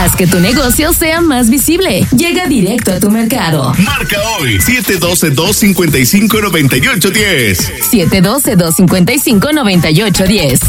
Haz que tu negocio sea más visible. Llega directo a tu mercado. Marca hoy 712-255-9810. 712-255-9810.